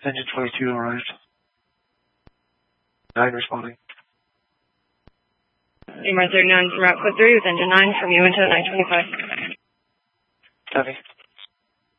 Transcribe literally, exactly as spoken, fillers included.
Engine twenty-two arrived. nine responding. Amer thirty-nine from Route four three with engine nine from you into nine twenty-five. Copy.